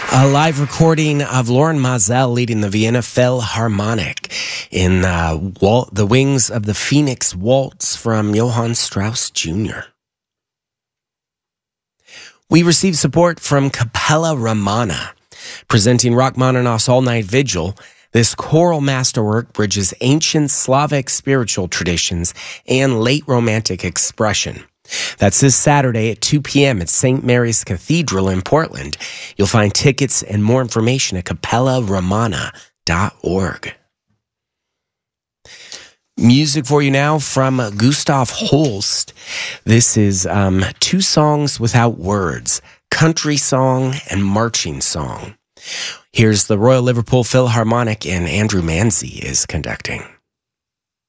A live recording of Lauren Mazel leading the Vienna Philharmonic in the Wings of the Phoenix Waltz from Johann Strauss Jr. We received support from Capella Romana, presenting Rachmaninoff's All-Night Vigil. This choral masterwork bridges ancient Slavic spiritual traditions and late Romantic expression. That's this Saturday at 2 p.m. at St. Mary's Cathedral in Portland. You'll find tickets and more information at capellaromana.org. Music for you now from Gustav Holst. This is Two Songs Without Words, Country Song and Marching Song. Here's the Royal Liverpool Philharmonic, and Andrew Manzi is conducting.